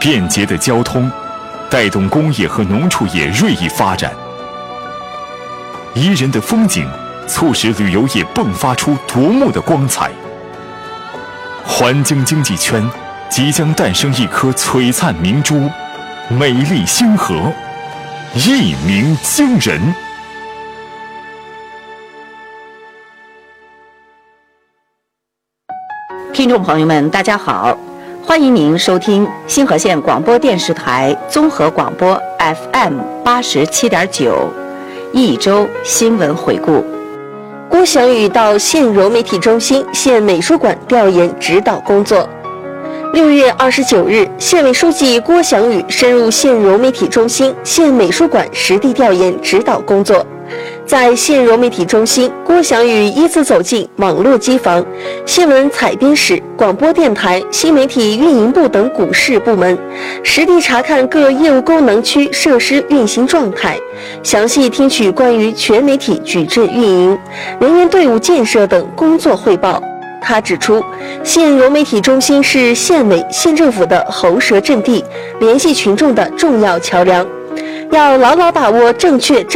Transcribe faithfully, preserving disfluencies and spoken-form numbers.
便捷的交通，带动工业和农畜业锐意发展。宜人的风景，促使旅游业迸发出夺目的光彩。环京经济圈即将诞生一颗璀璨明珠，美丽星河，一鸣惊人。 听众朋友们，大家好，欢迎您收听星河县广播电视台综合广播 F M 八十七点九，一周新闻回顾。 郭祥宇到县柔媒体中心、县美术馆调研指导工作。六月二十九日，县委书记郭祥宇深入县柔媒体中心、县美术馆实地调研指导工作。在县柔媒体中心，郭祥宇依次走进网络机房、新闻采编室、广播电台、新媒体运营部等股市部门，实地查看各业务功能区设施运行状态，详细听取关于全媒体矩阵运营、人员队伍建设等工作汇报。他指出，县柔媒体中心是县委、县政府的喉舌阵地，联系群众的重要桥梁，要牢牢把握正确